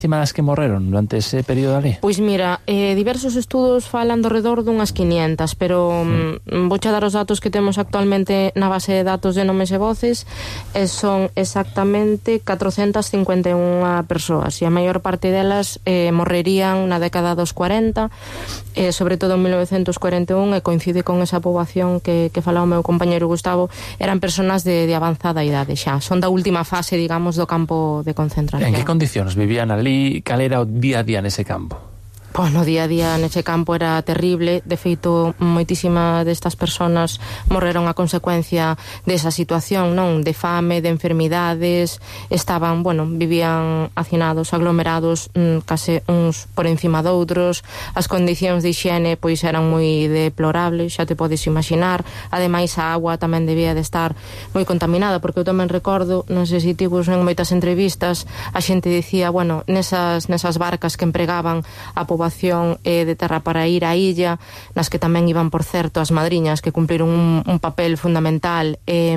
das que morreron durante ese período ali? Pois mira, diversos estudos falan do redor dunhas 500, pero vouche dar os datos que temos actualmente na base de datos de nomes e voces, son exactamente 451 persoas, e a maior parte delas morrerían na década dos 40, sobre todo en 1941, e coincide con esa poboación que falaba o meu compañeiro Gustavo, eran personas de avanzada idade xa, son da última fase, digamos, do campo de concentración. En que condicións vivían ali? Cal era o día a día nese campo? Pois no día a día nese campo era terrible. De feito, moitísimas destas personas morreron a consecuencia desa situación, non? De fame, de enfermidades, estaban, vivían hacinados, aglomerados, case uns por encima doutros. As condicións de hixiene pois eran moi deplorables, xa te podes imaginar. Ademais, a agua tamén debía de estar moi contaminada, porque eu tamén recordo, non sei se tivos en moitas entrevistas, a xente dicía, nesas barcas que empregaban a poboación de terra para ir á illa, nas que tamén iban, por certo, as madriñas, que cumpliron un papel fundamental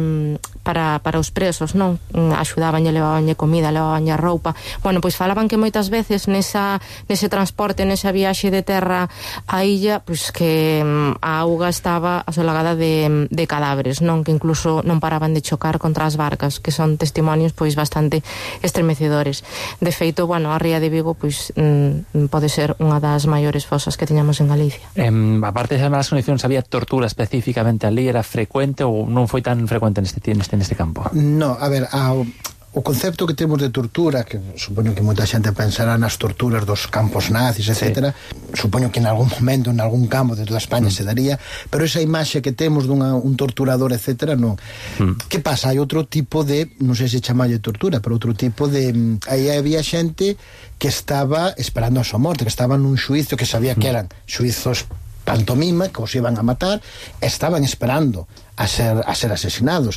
para os presos, non? Axudabanlle, levabanlle comida, levabanlle roupa. Pois falaban que moitas veces nese transporte, nesa viaxe de terra á illa, pois que a auga estaba asolagada de cadáveres, non? Que incluso non paraban de chocar contra as barcas, que son testimonios pois bastante estremecedores. De feito, a ría de Vigo pois pode ser unha das maiores fosas que teñamos en Galicia. Aparte das malas condicións, había tortura específicamente ali? Era frecuente ou non foi tan frecuente neste campo? No, a ver, o concepto que temos de tortura, que supoño que moita xente pensará nas torturas dos campos nazis, etc. Supoño que en algún momento, en algún campo de toda España se daría, pero esa imaxe que temos dun torturador, etc., non. Que pasa? Hai outro tipo de, non sei se chamalle tortura, pero outro tipo de... Aí había xente que estaba esperando a súa morte, que estaba nun xuizo que sabía que eran xuizos pantomima, que os iban a matar, estaban esperando a ser asesinados.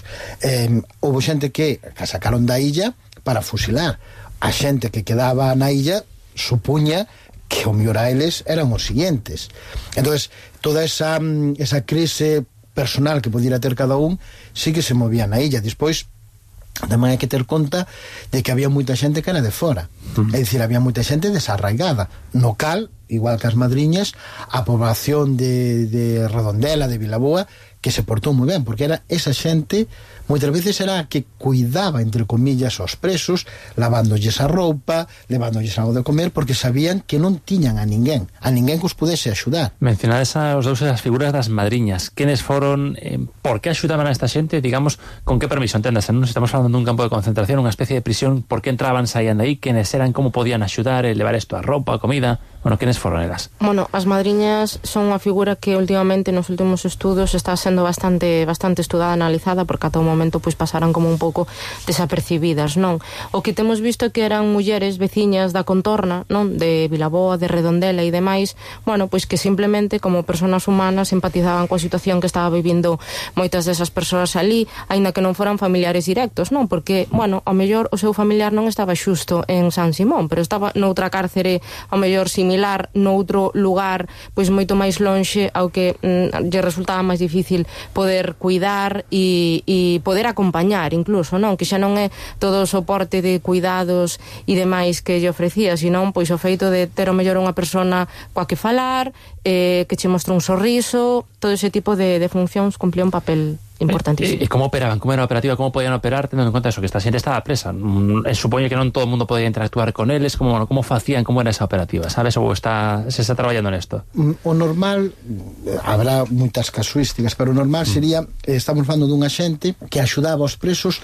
Houve xente que sacaron da illa para fusilar. A xente que quedaba na illa supuña que o mellor a eles eran os siguientes. Entonces, toda esa crise personal que pudiera ter cada un sí que se movía na illa. Despois, tamén hai que ter conta de que había moita xente que era de fora. É dicir, había moita xente desarraigada, no cal, igual que as madriñas, a poboación de Redondela, de Vilaboa, que se portou moi ben, porque era esa xente, moitas veces era a que cuidaba, entre comillas, aos presos, lavándolles a roupa, levándolles algo de comer, porque sabían que non tiñan a ninguén que os pudese axudar. Mencionades os dous as figuras das madriñas. Quenes foron, por que axudaban a esta xente, digamos, con que permiso, entendas? Non estamos falando dun campo de concentración, unha especie de prisión, por que entraban, saían de aí, quenes eran, como podían axudar, levar isto a roupa, a comida? Quenes foron elas? As madriñas son unha figura que últimamente nos últimos estudos está sendo bastante estudada, analizada, porque ata o momento pois pasaron como un pouco desapercibidas, non? O que temos visto que eran mulleres veciñas da contorna, non? De Vilaboa, de Redondela e demais, pois que simplemente como persoas humanas empatizaban coa situación que estaba vivindo moitas desas persoas ali, aínda que non foran familiares directos, non? Porque, ao mellor o seu familiar non estaba xusto en San Simón, pero estaba noutra cárcere, ao mellor similar, noutro lugar pois moito máis lonxe, ao que lle resultaba máis difícil poder cuidar e poder acompañar incluso, non? Que xa non é todo o soporte de cuidados e demais que lle ofrecía, senón pois o feito de ter o mellor unha persona coa que falar, que che mostra un sorriso, todo ese tipo de funcións cumplía un papel importantísimo. E como operaban? Como era a operativa? Como podían operar tendo en conta eso, que esta xente estaba presa? Supoño que non todo o mundo podía interactuar con eles. Como facían? Como era esa operativa? Sabes? Ou se está traballando nesto? O normal, habrá moitas casuísticas, pero o normal sería, estamos falando dunha xente que axudaba aos presos,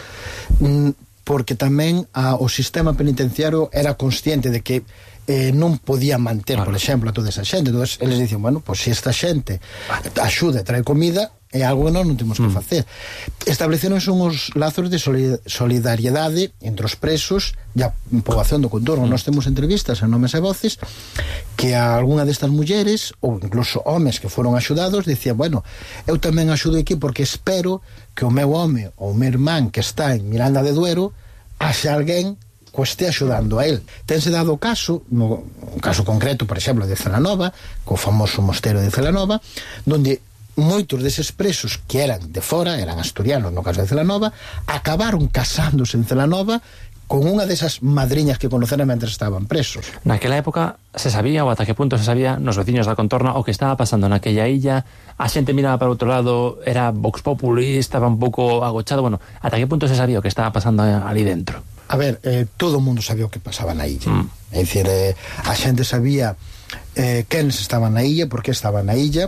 porque tamén o sistema penitenciario era consciente de que non podía manter, por exemplo, a toda esa xente. Entón, eles dicen, se esta xente axuda e trae comida, é algo que nós non temos que facer. Estableceronse uns lazos de solidariedade entre os presos e a poboación do contorno. Nós temos entrevistas en Nomes e Voces que a algunha destas mulleres, ou incluso homes que foron axudados, dicían, eu tamén axudo aquí porque espero que o meu home ou o meu irmán que está en Miranda de Duero haxe alguén que este axudando a él. Tense dado o caso, no caso concreto, por exemplo, de Celanova, co famoso mosteiro de Celanova, donde moitos deses presos que eran de fora, eran asturianos no caso de Celanova, acabaron casándose en Celanova, con unha desas madriñas que conoceran mentre estaban presos. Naquela época se sabía, ou ata que punto se sabía, nos veciños da contorna, o que estaba pasando naquella illa? A xente miraba para outro lado, era Vox Populi, estaba un pouco agochado, bueno, ata que punto se sabía o que estaba pasando ali dentro? A ver, todo o mundo sabía o que pasaba na illa. É dicir, a xente sabía quenes estaban na illa, por que estaban na illa,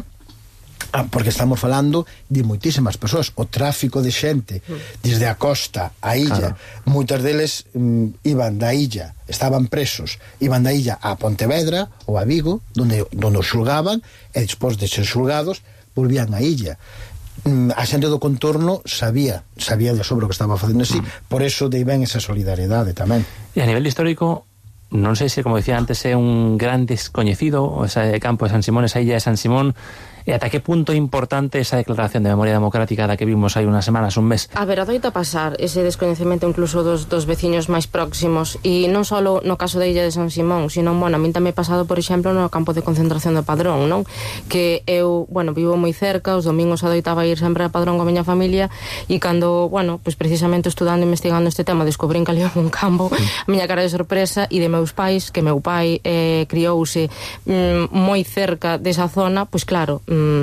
porque estamos falando de moitísimas persoas. O tráfico de xente desde a costa á illa, moitas deles iban da illa, estaban presos, iban da illa a Pontevedra ou a Vigo, donde os xulgaban, e despois de ser xulgados volvían á illa. A xente do contorno sabía sobre o que estaba facendo así, por eso dei ben esa solidariedade tamén. E a nivel histórico, non sei se, como decía antes, é un gran descoñecido ese campo de San Simón, esa illa de San Simón, e ata que punto é importante esa declaración de memoria democrática da que vimos hai unas semanas, un mes? A ver, adoita pasar ese descoñecemento incluso dos veciños máis próximos, e non só no caso da illa de San Simón, sino, bueno, a min tamén pasado, por exemplo, no campo de concentración do Padrón, non? Que eu, bueno, vivo moi cerca, os domingos adoitaba ir sempre a Padrón coa miña familia, e cando, bueno, pues precisamente estudando e investigando este tema, descubrín que ali un campo, a miña cara de sorpresa, e de meus pais, que meu pai criouse moi cerca desa zona, pois claro,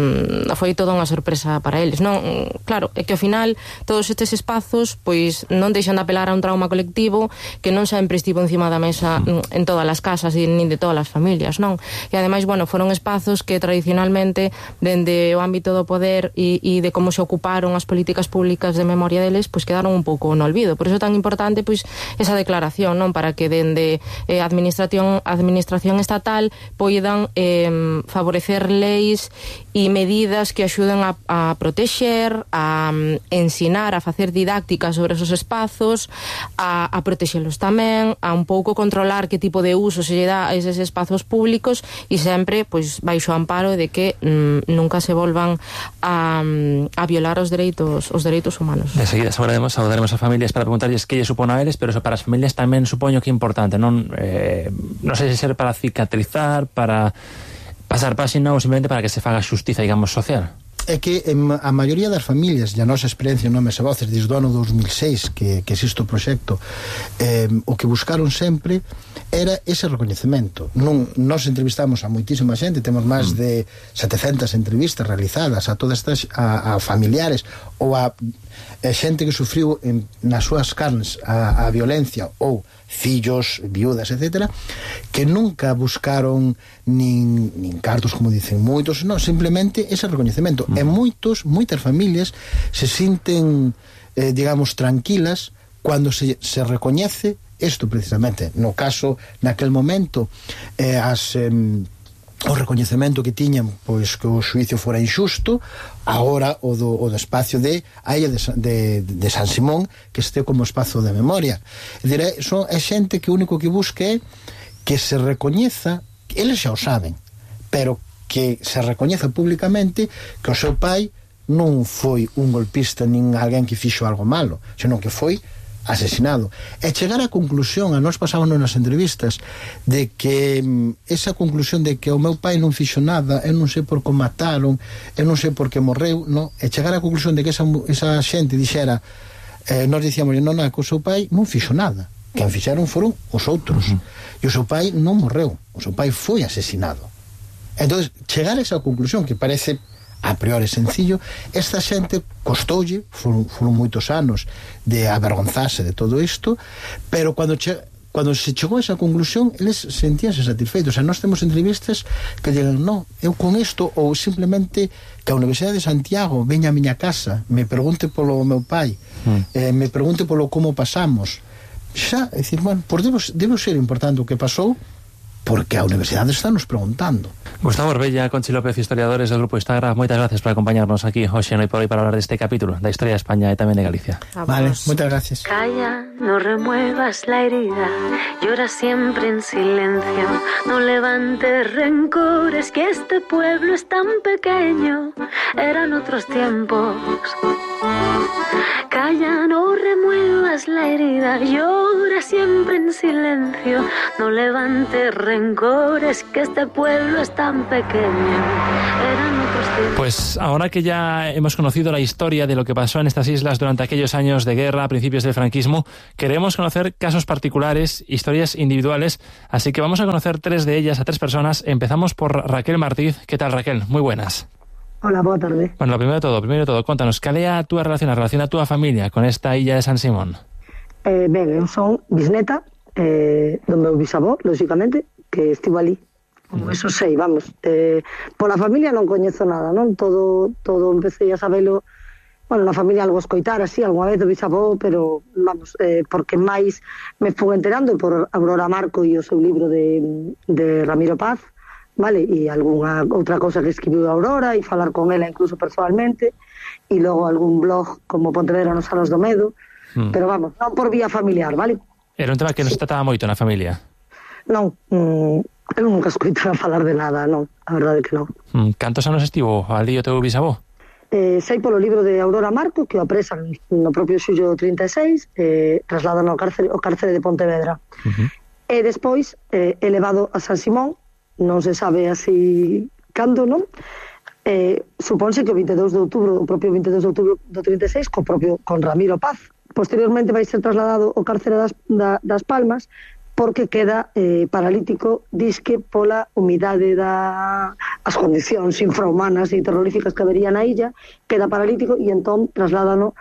foi toda unha sorpresa para eles, non? Claro, é que ao final todos estes espazos pois non deixan de apelar a un trauma colectivo que non sempre estivo encima da mesa en todas as casas e nin de todas as familias, non? E ademais, bueno, foron espazos que tradicionalmente dende o ámbito do poder e de como se ocuparon as políticas públicas de memoria deles, pois quedaron un pouco no olvido. Por iso é tan importante pois esa declaración, non? Para que dende a administración estatal poidan favorecer leis e medidas que axuden a protexer, a ensinar, a facer didácticas sobre esos espazos, a protexelos tamén, a un pouco controlar que tipo de uso se lle dá a eses espazos públicos, e sempre pois baixo o amparo de que nunca se volvan a violar os dereitos humanos. De seguida saudaremos a familias para preguntarles que lle supón a eles, pero eso para as familias tamén supoño que é importante, non sei se ser para cicatrizar, para pasar páxina ou simplemente para que se faga xustiza, digamos, social. É que a maioría das familias, e a nosa experiencia en Nomes e Voces desde o ano 2006 que existe o proxecto, o que buscaron sempre era ese recoñecemento. Nos entrevistamos a moitísima xente, temos máis de 700 entrevistas realizadas a todas estas, a familiares ou a xente que sufriu nas súas carnes a violencia, ou fillos, viudas, etcétera, que nunca buscaron nin cartos, como dicen moitos, non, simplemente ese recoñecemento. E moitas familias se sinten, digamos, tranquilas cando se recoñece isto precisamente. No caso, naquel momento, o recoñecemento que tiñan, pois que o xuicio fora injusto, agora o do espacio de a illa de San Simón, que este como espazo de memoria. É dicir, é xente que o único que busca é que se recoñeza, eles xa o saben, pero que se recoñeza públicamente que o seu pai non foi un golpista nin alguén que fixo algo malo, senón que foi asesinado. E chegar á conclusión, a nós pasábamos nas entrevistas, de que esa conclusión de que o meu pai non fixo nada, eu non sei por que o mataron, eu non sei por que morreu, non? E chegar á conclusión de que esa xente dixera, nós dicíamos, non, que o seu pai non fixo nada, quen fixeron foron os outros, e o seu pai non morreu, o seu pai foi asesinado. Entón, chegar a esa conclusión que parece a priori sencillo, esta xente costoulle, foron moitos anos de avergonzarse de todo isto, pero cando se chegou a esa conclusión, eles sentíanse satisfeitos. Nós temos entrevistas que digan, non, eu con isto, ou simplemente que a Universidade de Santiago veña a miña casa, me pregunte polo meu pai, me pregunte polo como pasamos, xa, é dicir, bueno, por debe ser importante o que pasou, porque a Universidade está nos preguntando. Gustavo Orbella, Conchi López, historiadores do Grupo Instagram, moitas gracias por acompañarnos aquí hoxe no Por Hoy para hablar deste capítulo da historia de España e tamén de Galicia. Vale, moitas gracias. Calla, no remuevas la herida, llora siempre en silencio, no levantes rencores, que este pueblo es tan pequeño, eran otros tiempos. Calla, no remuevas la herida, llora siempre en silencio, no levantes rencores, que este pueblo es tan pequeño. Eran otros tiempos. Pues ahora que ya hemos conocido la historia de lo que pasó en estas islas durante aquellos años de guerra a principios del franquismo, queremos conocer casos particulares, historias individuales, así que vamos a conocer 3 de ellas a 3 personas. Empezamos por Raquel Martíz. ¿Qué tal, Raquel? Muy buenas. Hola, boa tarde. Bueno, primero de todo, contanos, cal é a túa relación a túa familia con esta illa de San Simón? Ben, eu son bisneta do meu bisavó, lógicamente, que estivo ali. Eso sei, vamos. Pola familia non coñezo nada, non? Todo empecé a sabelo, bueno, na familia algo escoitar, así, alguna vez do bisavó, pero, vamos, porque máis me fui enterando por Aurora Marco e o seu libro de Ramiro Paz, vale, e algunha outra cousa que escribiu Aurora e falar con ela incluso personalmente, e logo algún blog como Pontevedra nos anos do medo, pero vamos, non por vía familiar, vale? Era un tema que nos trataba moito na familia? Non, eu nunca escoitara falar de nada, non, a verdade que non. Cantos anos estivo ali o teu bisavó? Sei polo libro de Aurora Marco que o apresan no propio xullo 36, trasladan ao cárcere de Pontevedra. E despois elevado a San Simón, non se sabe así cando, non? Supónse que o 22 de outubro, o propio 22 de outubro do 36, con Ramiro Paz. Posteriormente vai ser trasladado ao cárcere das Palmas, porque queda paralítico, disque pola humidade as condicións infrahumanas e terroríficas que habería na illa, queda paralítico e entón trasladano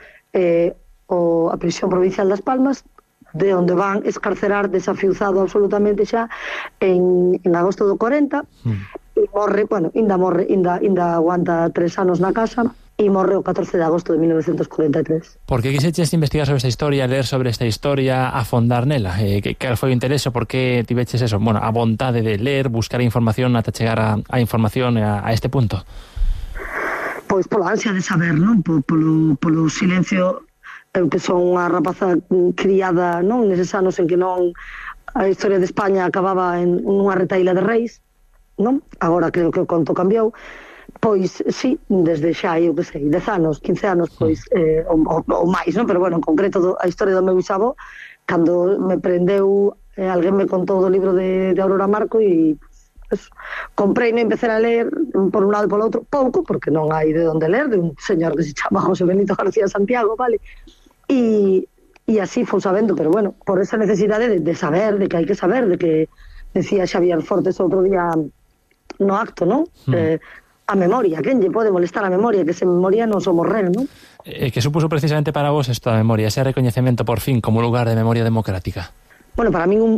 a prisión provincial das Palmas, de onde van escarcerar desafiuzado absolutamente xa en agosto do 40, e morre, bueno, ainda aguanta 3 anos na casa, e morre o 14 de agosto de 1943. Por que quixeches investigar sobre esta historia, ler sobre esta historia, afondar nela? Cal foi o interese? Por que tiveches eso? Bueno, a vontade de ler, buscar información ata chegar a información a este punto? Pois pola ansia de saber, non? Polo silencio. Eu que son unha rapaza criada, non, neses anos en que non a historia de España acababa en unha retaíla de reis, non? Agora creo que o conto cambiou. Pois, sí, desde xa, eu que sei, 10 anos, 15 anos, pois, ou máis, non? Pero, bueno, en concreto a historia do meu bisavó, cando me prendeu, alguén me contou do libro de Aurora Marco e comprei e empecé a ler por un lado e polo outro, pouco, porque non hai de onde ler, de un señor que se chama José Benito García Santiago, vale? E así fui sabendo, pero bueno, por esa necesidade de saber, de que hai que saber, de que decía Xavier Fortes outro día no acto, non? A memoria, quen lle pode molestar a memoria, que sen memoria non somos ren, non? Que supuso precisamente para vos esta memoria, ese recoñecemento por fin como lugar de memoria democrática? Bueno, para min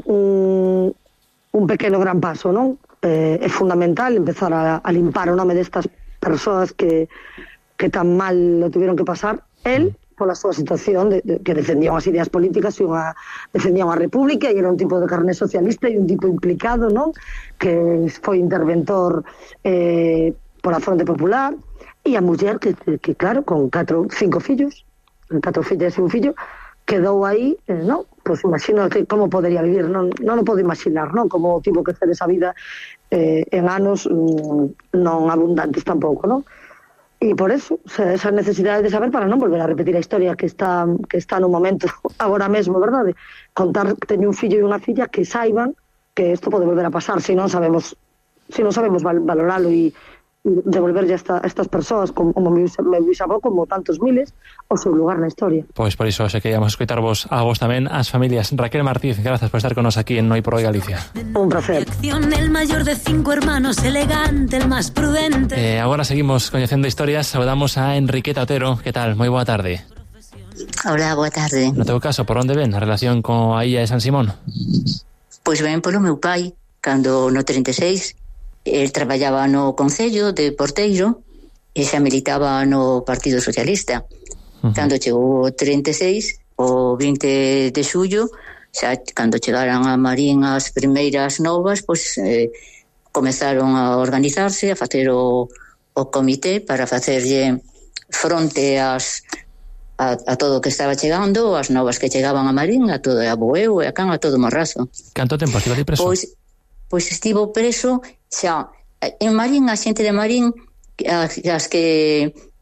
un pequeno gran paso, non? É fundamental empezar a limpar o nome destas persoas que tan mal lo tuvieron que pasar. El, pola súa situación que defendían as ideas políticas e defendían a república e era un tipo de carné socialista e un tipo implicado, non? Que foi interventor pola Fronte Popular, e a muller que claro, con 4, 5 fillos, 4 fillas e un fillo, quedou aí, non? Pois imagino que como podería vivir, non o podo imaginar, non? Como tivo que hacer esa vida en anos non abundantes tampouco, non? E por eso, esa necesidade de saber para non volver a repetir a historia que está no momento agora mesmo, verdade? Contar que teño un fillo e unha filla que saiban que isto pode volver a pasar, se non sabemos valoralo e devolverlle a estas persoas como meu bisavó, como tantos miles, o seu lugar na historia. Pois por iso se queríamos escoitarvos a vos tamén, as familias. Raquel Martíz, grazas por estar con nos aquí en Noi por Hoy Galicia. Un placer. El mayor de 5 hermanos, elegante, el más prudente. Agora seguimos coñecendo historias, saludamos a Enriqueta Otero. Que tal? Moi boa tarde. Hola, boa tarde. No teu caso, por onde ven a relación coa illa de San Simón? Pois ven polo meu pai, cando no 36 el traballaba no Concello de Porteiro e xa militaba no Partido Socialista. Cando chegou o 36, o 20 de xullo, xa cando chegaran a Marín as primeiras novas, pois comezaron a organizarse, a facer o comité para facerlle fronte a todo o que estaba chegando, as novas que chegaban a Marín, a todo a Boeu e a Can, a todo Morrazo. Canto tempo estivo ali preso? Pois estivo preso xa en Marín, a xente de Marín, as que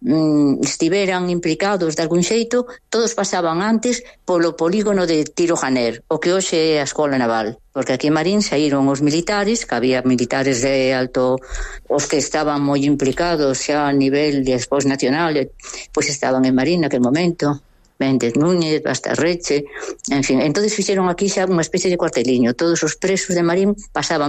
estiveran implicados de algún xeito, todos pasaban antes polo polígono de Tiro Janer, o que hoxe é a Escola Naval, porque aquí en Marín saíron os militares, que había militares de alto, os que estaban moi implicados xa a nivel de Expos Nacional, pois estaban en Marín naquel momento, Méndez Núñez, Bastarreche, en fin, entonces fixeron aquí xa unha especie de cuarteliño, todos os presos de Marín pasaban